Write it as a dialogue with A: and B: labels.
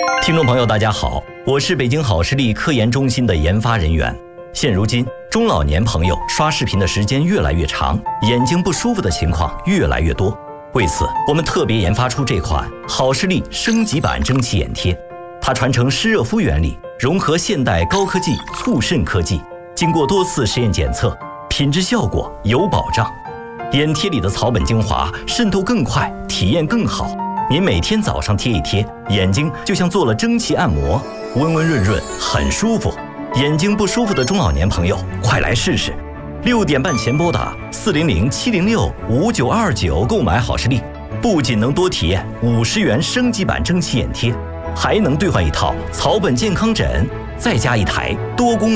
A: 听众朋友大家好，我是北京好视力科研中心的研发人员。现如今，中老年朋友刷视频的时间越来越长，眼睛不舒服的情况越来越多。为此，我们特别研发出这款好视力升级版蒸汽眼贴。它传承湿热敷原理，融合现代高科技促渗科技，经过多次实验检测，品质效果有保障。眼贴里的草本精华渗透更快，体验更好。您每天早上贴一贴，眼睛就像做了蒸汽按摩，温温润润，很舒服。眼睛不舒服的中老年朋友，快来试试！6点半前拨打400-706-5929购买好视力，不仅能多体验50元升级版蒸汽眼贴，还能兑换一套草本健康枕，再加一台多功能